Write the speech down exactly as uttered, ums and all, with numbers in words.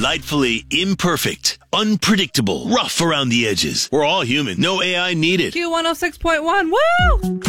Delightfully imperfect, unpredictable, rough around the edges. We're all human. No A I needed. Q one oh six point one. Woo!